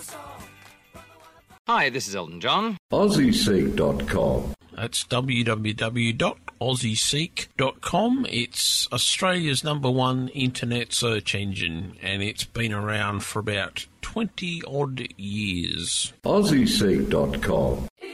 Hi, this is Elton John. AussieSeek.com. That's www.aussieseek.com. It's Australia's #1 internet search engine, and it's been around for about 20-odd years. AussieSeek.com.